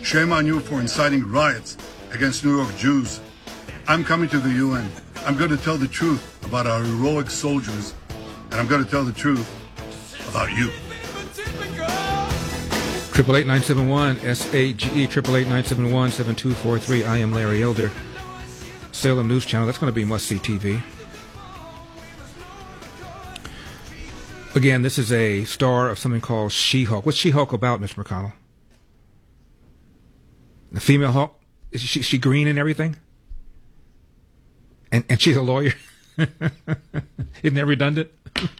Shame on you for inciting riots against New York Jews. I'm coming to the UN. I'm going to tell the truth about our heroic soldiers, and I'm going to tell the truth about you. 888-971-SAGE, 888-971-7243. I am Larry Elder. Salem News Channel. That's going to be must-see TV. Again, this is a star of something called She-Hulk. What's She-Hulk about, Mr. McConnell? The female Hulk? Is she green and everything? And she's a lawyer? Isn't that redundant?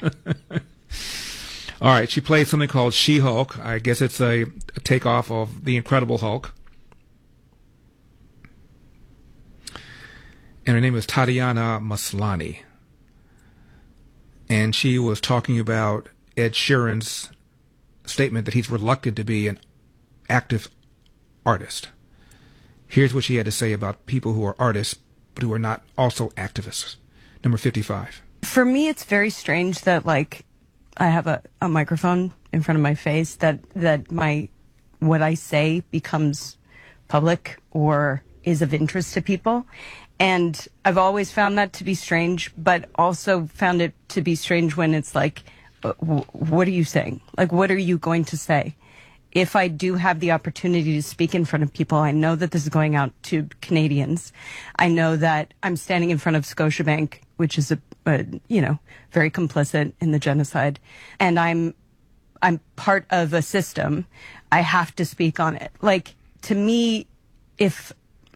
All right, she plays something called She-Hulk. I guess it's a takeoff of The Incredible Hulk. And her name is Tatiana Maslany. And she was talking about Ed Sheeran's statement that he's reluctant to be an active artist. Here's what she had to say about people who are artists, but who are not also activists. Number 55. For me, it's very strange that, like, I have a microphone in front of my face, that what I say becomes public or is of interest to people. And I've always found that to be strange, but also found it to be strange when it's like, what are you saying? Like, what are you going to say? If I do have the opportunity to speak in front of people, I know that this is going out to Canadians. I know that I'm standing in front of Scotiabank, which is very complicit in the genocide, and I'm part of a system. I have to speak on it. Like, to me, if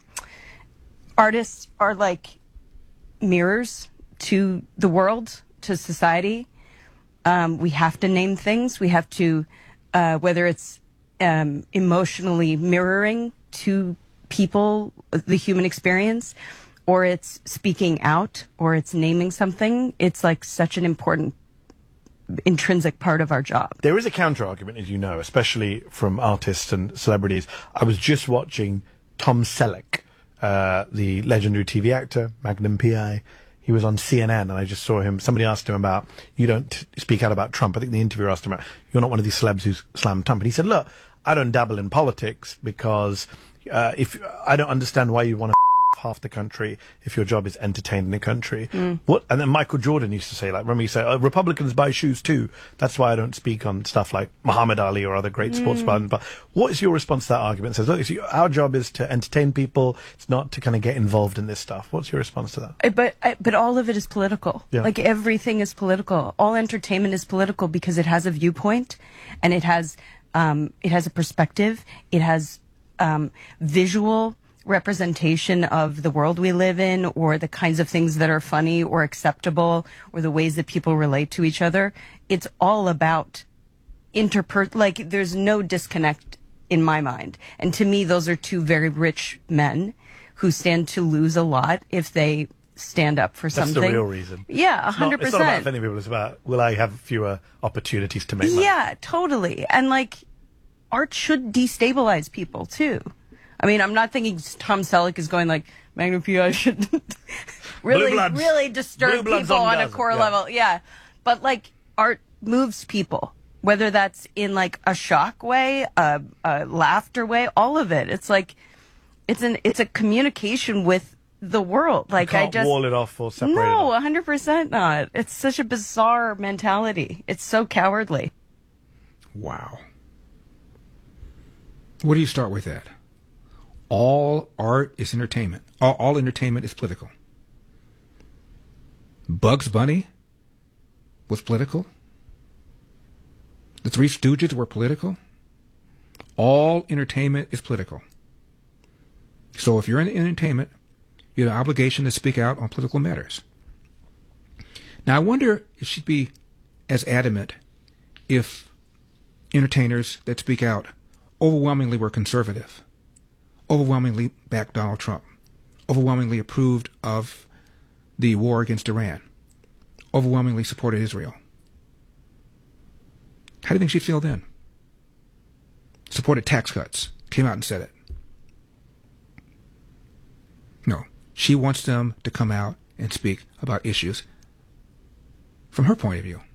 artists are like mirrors to the world, to society, we have to name things. We have to, whether it's emotionally mirroring to people the human experience, or it's speaking out, or it's naming something. It's like such an important intrinsic part of our job. There is a counter-argument, as you know, especially from artists and celebrities. I was just watching Tom Selleck, the legendary TV actor, Magnum PI. He was on CNN, and I just saw him. Somebody asked him about, you don't speak out about Trump. I think the interviewer asked him about, you're not one of these celebs who's slammed Trump. And he said, look, I don't dabble in politics because if I don't understand why you want to half the country if your job is entertaining the country. What? And then Michael Jordan used to say, like, remember, you say, Republicans buy shoes too. That's why I don't speak on stuff like Muhammad Ali or other great sports stars. But what is your response to that argument? It says, look, our job is to entertain people. It's not to kind of get involved in this stuff. What's your response to that? But all of it is political. Yeah. Like, everything is political. All entertainment is political because it has a viewpoint, and it has a perspective. It has visual representation of the world we live in, or the kinds of things that are funny or acceptable, or the ways that people relate to each other. It's all about like, there's no disconnect in my mind. And to me, those are two very rich men who stand to lose a lot if they stand up for something. That's the real reason. Yeah, 100%. It's not about offending people. It's about, will I have fewer opportunities to make money? Yeah, totally. And, like, art should destabilize people too. I mean, I'm not thinking Tom Selleck is going like, Magnum PI should really disturb people on a core level. Yeah. But, like, art moves people, whether that's in, like, a shock way, a laughter way, all of it. It's like, it's a communication with the world. Like, you can't wall it off or separate it off. No, 100% not. It's such a bizarre mentality. It's so cowardly. Wow. Where do you start with that? All art is entertainment. All entertainment is political. Bugs Bunny was political. The Three Stooges were political. All entertainment is political. So if you're in entertainment, you have an obligation to speak out on political matters. Now, I wonder if she'd be as adamant if entertainers that speak out overwhelmingly were conservative, overwhelmingly backed Donald Trump, overwhelmingly approved of the war against Iran, overwhelmingly supported Israel. How do you think she'd feel then? Supported tax cuts, came out and said it. No, she wants them to come out and speak about issues from her point of view.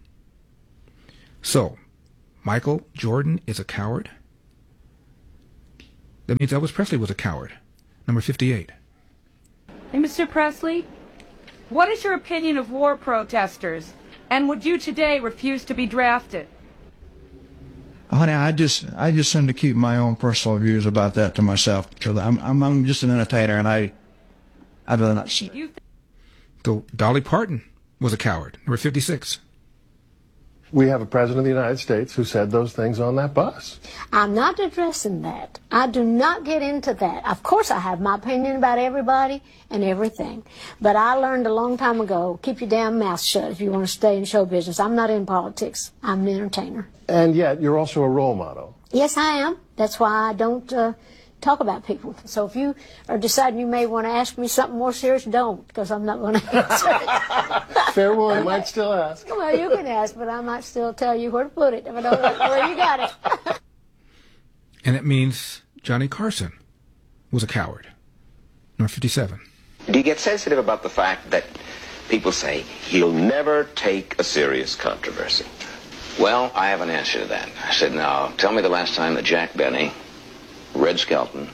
So, Michael Jordan is a coward. That means Elvis Presley was a coward. Number 58. Hey, Mr. Presley, what is your opinion of war protesters? And would you today refuse to be drafted? Honey, I just tend to keep my own personal views about that to myself, because I'm just an entertainer, and I'd rather not say. So Dolly Parton was a coward. Number 56. We have a president of the United States who said those things on that bus. I'm not addressing that. I do not get into that. Of course, I have my opinion about everybody and everything. But I learned a long time ago, keep your damn mouth shut if you want to stay in show business. I'm not in politics. I'm an entertainer. And yet, you're also a role model. Yes, I am. That's why I don't talk about people. So if you are deciding you may want to ask me something more serious, don't, because I'm not going to answer. Fair warning, might still ask. Well, you can ask, but I might still tell you where to put it if I don't know where you got it. And it means Johnny Carson was a coward. Number 57. Do you get sensitive about the fact that people say, he'll never take a serious controversy? Well, I have an answer to that. I said, now, tell me the last time that Jack Benny, Red Skelton,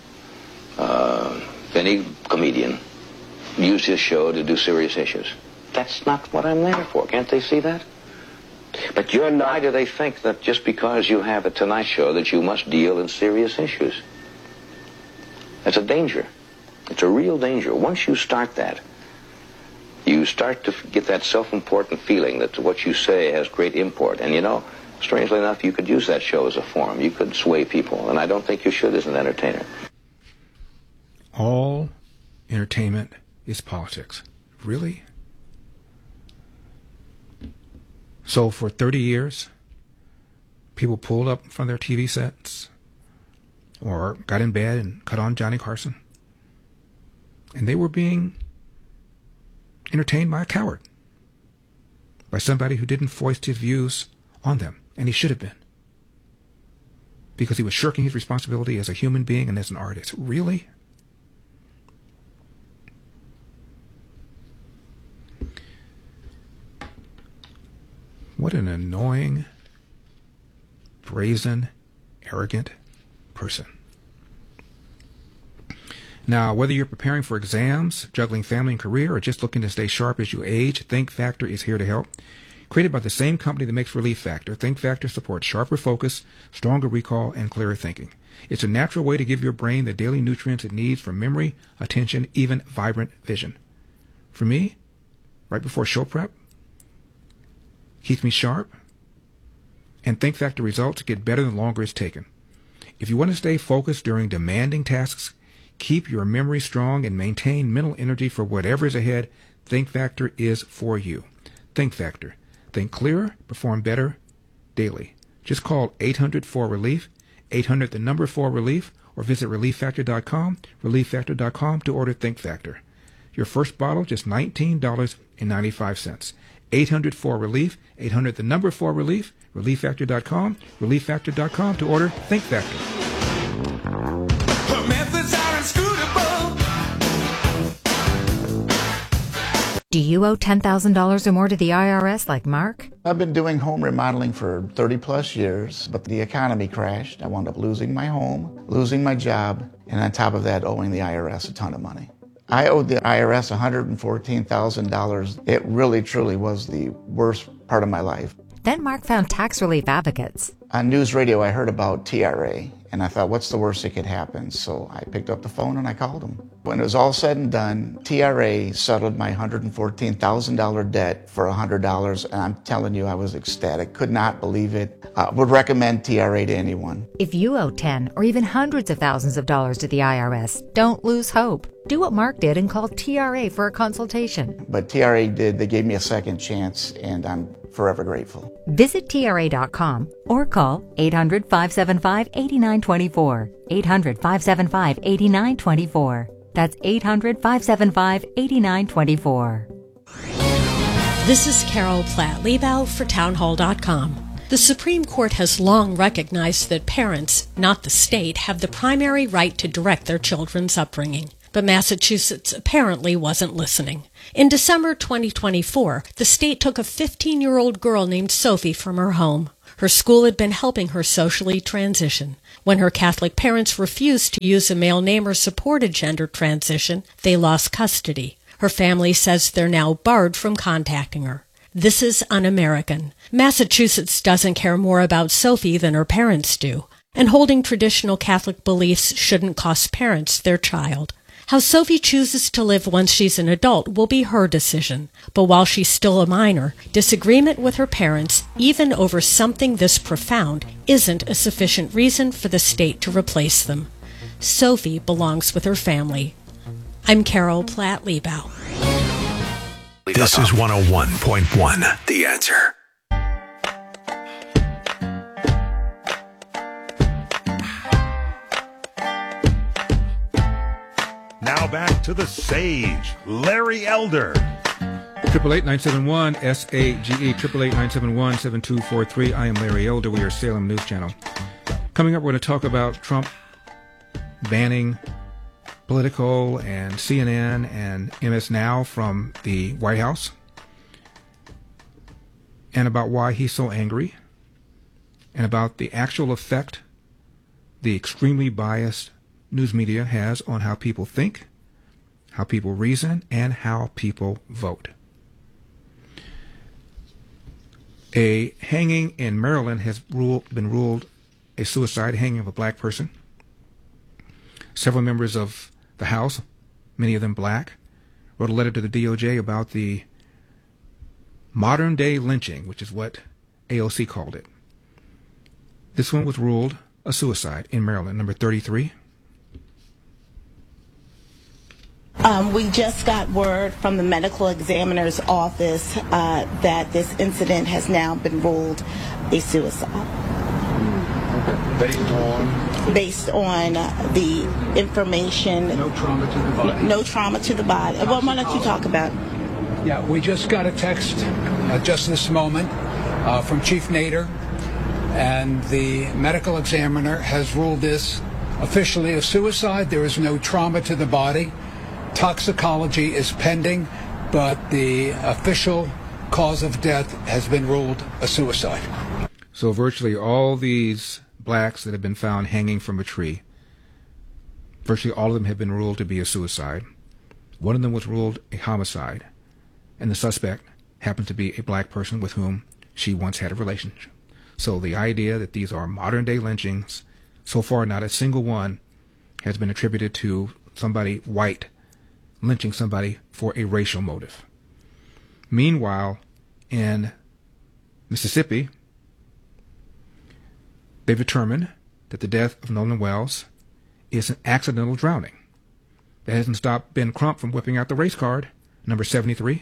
any comedian, used his show to do serious issues. That's not what I'm there for. Can't they see that? But you're not. Why do they think that just because you have a Tonight Show that you must deal in serious issues? That's a danger. It's a real danger. Once you start that, you start to get that self-important feeling that what you say has great import. And you know, strangely enough, you could use that show as a forum. You could sway people, and I don't think you should as an entertainer. All entertainment is politics. Really? So for 30 years, people pulled up in front of their TV sets or got in bed and cut on Johnny Carson. And they were being entertained by a coward, by somebody who didn't foist his views on them. And he should have been, because he was shirking his responsibility as a human being and as an artist. Really? What an annoying, brazen, arrogant person. Now, whether you're preparing for exams, juggling family and career, or just looking to stay sharp as you age, Think Factor is here to help. Created by the same company that makes Relief Factor, Think Factor supports sharper focus, stronger recall, and clearer thinking. It's a natural way to give your brain the daily nutrients it needs for memory, attention, even vibrant vision. For me, right before show prep, keeps me sharp, and Think Factor results get better the longer it's taken. If you want to stay focused during demanding tasks, keep your memory strong, and maintain mental energy for whatever is ahead, Think Factor is for you. Think Factor. Think clearer, perform better daily. Just call 800-4-RELIEF, 800-4-RELIEF, or visit ReliefFactor.com, ReliefFactor.com to order Think Factor. Your first bottle, just $19.95. 800-4-RELIEF, 800-4-RELIEF, ReliefFactor.com, ReliefFactor.com to order Think Factor. Her methods are inscrutable. Do you owe $10,000 or more to the IRS like Mark? I've been doing home remodeling for 30 plus years, but the economy crashed. I wound up losing my home, losing my job, and on top of that, owing the IRS a ton of money. I owed the IRS $114,000. It really, truly was the worst part of my life. Then Mark found Tax Relief Advocates. On news radio, I heard about TRA, and I thought, what's the worst that could happen? So I picked up the phone and I called them. When it was all said and done, TRA settled my $114,000 debt for $100, and I'm telling you, I was ecstatic. Could not believe it. Would recommend TRA to anyone. If you owe 10 or even hundreds of thousands of dollars to the IRS, don't lose hope. Do what Mark did and call TRA for a consultation. But TRA did. They gave me a second chance, and I'm forever grateful. Visit TRA.com or call 800-575-8924. 800-575-8924. That's 800-575-8924. This is Carol Platt-Liebau for Townhall.com. The Supreme Court has long recognized that parents, not the state, have the primary right to direct their children's upbringing. But Massachusetts apparently wasn't listening. In December 2024, the state took a 15-year-old girl named Sophie from her home. Her school had been helping her socially transition. When her Catholic parents refused to use a male name or support a gender transition, they lost custody. Her family says they're now barred from contacting her. This is un-American. Massachusetts doesn't care more about Sophie than her parents do. And holding traditional Catholic beliefs shouldn't cost parents their child. How Sophie chooses to live once she's an adult will be her decision. But while she's still a minor, disagreement with her parents, even over something this profound, isn't a sufficient reason for the state to replace them. Sophie belongs with her family. I'm Carol Platt-Liebau. This is 101.1, The Answer. Now back to the sage, Larry Elder. 888-971-SAGE, 888-971-7243. I am Larry Elder. We are Salem News Channel. Coming up, we're going to talk about Trump banning Politico and CNN and MS Now from the White House, and about why he's so angry, and about the actual effect the extremely biased news media has on how people think, how people reason, and how people vote. A hanging in Maryland has been ruled a suicide, hanging of a black person. Several members of the House, many of them black, wrote a letter to the DOJ about the modern-day lynching, which is what AOC called it. This one was ruled a suicide in Maryland, number 33. We just got word from the medical examiner's office that this incident has now been ruled a suicide. Based on the information. No trauma to the body. No trauma to the body. Well, why don't you talk about it? Yeah, we just got a text just this moment from Chief Nader, and the medical examiner has ruled this officially a suicide. There is no trauma to the body. Toxicology is pending, but the official cause of death has been ruled a suicide. So virtually all these blacks that have been found hanging from a tree, virtually all of them have been ruled to be a suicide. One of them was ruled a homicide, and the suspect happened to be a black person with whom she once had a relationship. So the idea that these are modern-day lynchings, so far not a single one has been attributed to somebody white lynching somebody for a racial motive. Meanwhile, in Mississippi, they've determined that the death of Nolan Wells is an accidental drowning. That hasn't stopped Ben Crump from whipping out the race card, number 73.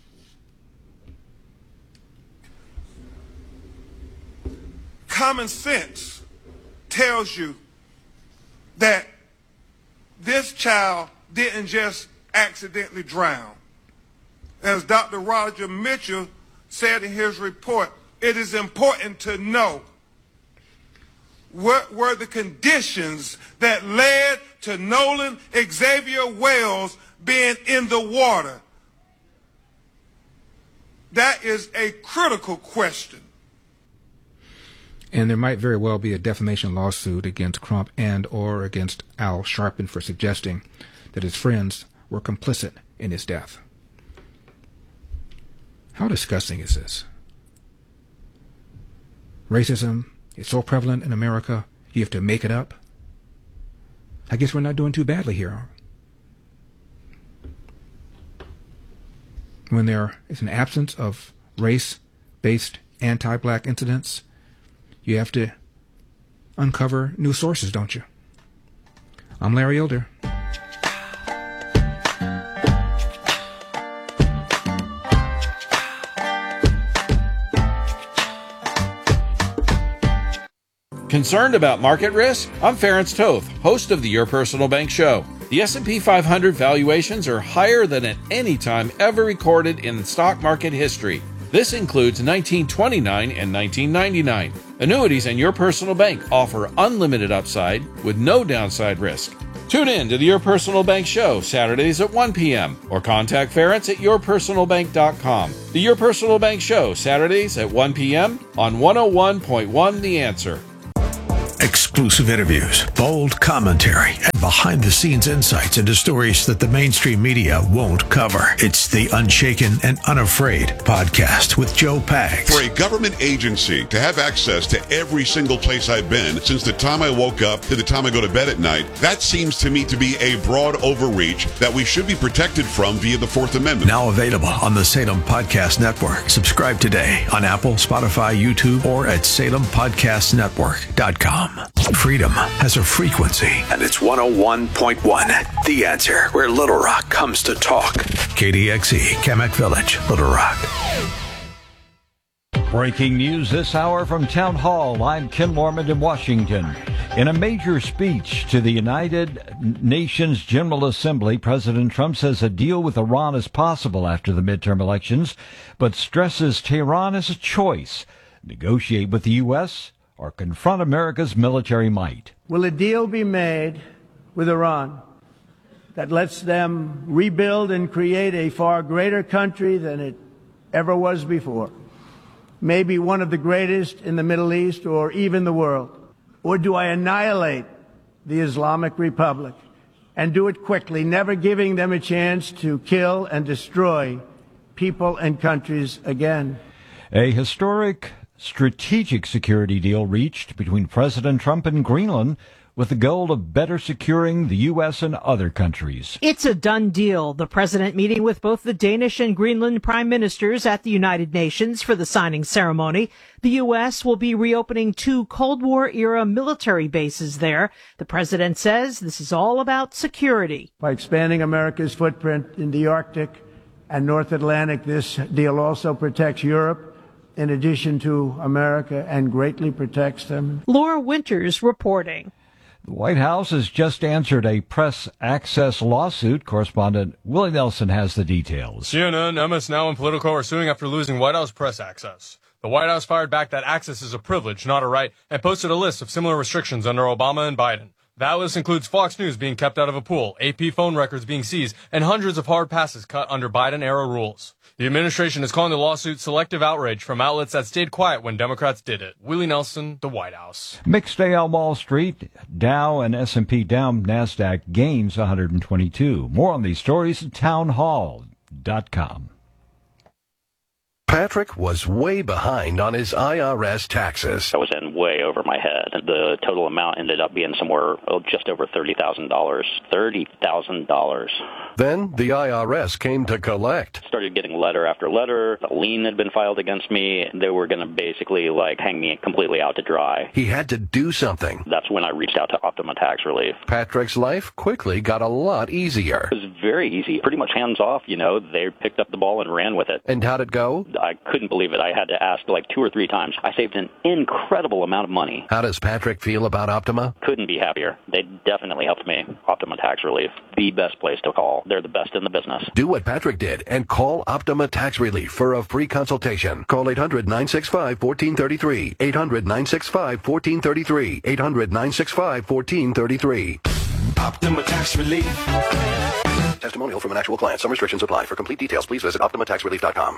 Common sense tells you that this child didn't just accidentally drown. As Dr. Roger Mitchell said in his report, it is important to know what were the conditions that led to Nolan Xavier Wells being in the water. That is a critical question. And there might very well be a defamation lawsuit against Crump and or against Al Sharpton for suggesting that his friends were complicit in his death. How disgusting is this? Racism is so prevalent in America, you have to make it up. I guess we're not doing too badly here. When there is an absence of race-based anti-black incidents, you have to uncover new sources, don't you? I'm Larry Elder. Concerned about market risk? I'm Ference Toth, host of the Your Personal Bank Show. The S&P 500 valuations are higher than at any time ever recorded in stock market history. This includes 1929 and 1999. Annuities and Your Personal Bank offer unlimited upside with no downside risk. Tune in to the Your Personal Bank Show Saturdays at 1 p.m. or contact Ference at yourpersonalbank.com. The Your Personal Bank Show Saturdays at 1 p.m. on 101.1 The Answer. Exclusive interviews, bold commentary, and behind-the-scenes insights into stories that the mainstream media won't cover. It's the Unshaken and Unafraid podcast with Joe Pags. For a government agency to have access to every single place I've been since the time I woke up to the time I go to bed at night, that seems to me to be a broad overreach that we should be protected from via the Fourth Amendment. Now available on the Salem Podcast Network. Subscribe today on Apple, Spotify, YouTube, or at SalemPodcastNetwork.com. Freedom has a frequency, and it's 101.1. The Answer, where Little Rock comes to talk. KDXE, Kamek Village, Little Rock. Breaking news this hour from Town Hall. I'm Ken Lorman in Washington. In a major speech to the United Nations General Assembly, President Trump says a deal with Iran is possible after the midterm elections, but stresses Tehran as a choice. Negotiate with the U.S. or confront America's military might. Will a deal be made with Iran that lets them rebuild and create a far greater country than it ever was before? Maybe one of the greatest in the Middle East or even the world? Or do I annihilate the Islamic Republic and do it quickly, never giving them a chance to kill and destroy people and countries again? A historic strategic security deal reached between President Trump and Greenland with the goal of better securing the U.S. and other countries. It's a done deal. The president meeting with both the Danish and Greenland prime ministers at the United Nations for the signing ceremony. The U.S. will be reopening 2 Cold War-era military bases there. The president says this is all about security. By expanding America's footprint in the Arctic and North Atlantic, this deal also protects Europe in addition to America and greatly protects them. Laura Winters reporting. The White House has just answered a press access lawsuit. Correspondent Willie Nelson has the details. CNN, MS Now, and Politico are suing after losing White House press access. The White House fired back that access is a privilege, not a right, and posted a list of similar restrictions under Obama and Biden. That list includes Fox News being kept out of a pool, AP phone records being seized, and hundreds of hard passes cut under Biden-era rules. The administration is calling the lawsuit selective outrage from outlets that stayed quiet when Democrats did it. Willie Nelson, The White House. Mixed day on Wall Street. Dow and S&P down. NASDAQ gains 122. More on these stories at townhall.com. Patrick was way behind on his IRS taxes. I was in way over my head. The total amount ended up being somewhere just over $30,000. $30,000. Then the IRS came to collect. Started getting letter after letter. A lien had been filed against me. They were going to basically hang me completely out to dry. He had to do something. That's when I reached out to Optima Tax Relief. Patrick's life quickly got a lot easier. It was very easy. Pretty much hands off, They picked up the ball and ran with it. And how'd it go? I couldn't believe it. I had to ask 2 or 3 times. I saved an incredible amount of money. How does Patrick feel about Optima? Couldn't be happier. They definitely helped me. Optima Tax Relief, the best place to call. They're the best in the business. Do what Patrick did and call Optima Tax Relief for a free consultation. Call 800-965-1433. 800-965-1433. 800-965-1433. Optima Tax Relief. Testimonial from an actual client. Some restrictions apply. For complete details, please visit OptimaTaxRelief.com.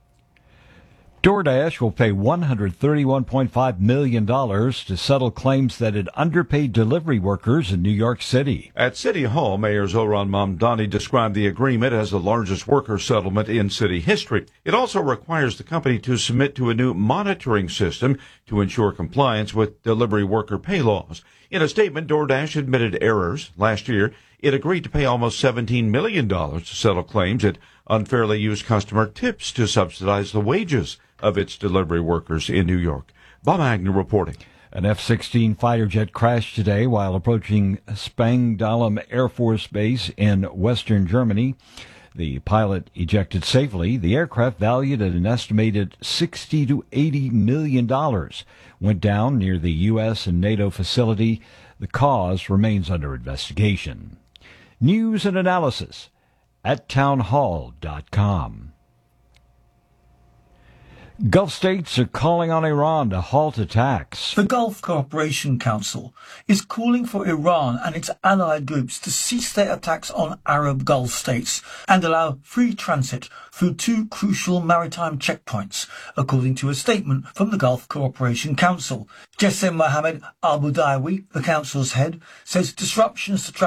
DoorDash will pay $131.5 million to settle claims that it underpaid delivery workers in New York City. At City Hall, Mayor Zohran Mamdani described the agreement as the largest worker settlement in city history. It also requires the company to submit to a new monitoring system to ensure compliance with delivery worker pay laws. In a statement, DoorDash admitted errors. Last year, it agreed to pay almost $17 million to settle claims it unfairly used customer tips to subsidize the wages of its delivery workers in New York. Bob Agnew reporting. An F-16 fighter jet crashed today while approaching Spangdahlem Air Force Base in western Germany. The pilot ejected safely. The aircraft, valued at an estimated $60 to $80 million, went down near the U.S. and NATO facility. The cause remains under investigation. News and analysis at townhall.com. Gulf states are calling on Iran to halt attacks. The Gulf Cooperation Council is calling for Iran and its allied groups to cease their attacks on Arab Gulf states and allow free transit through two crucial maritime checkpoints, according to a statement from the Gulf Cooperation Council. Jessim Mohammed Al Budawi, the council's head, says disruptions to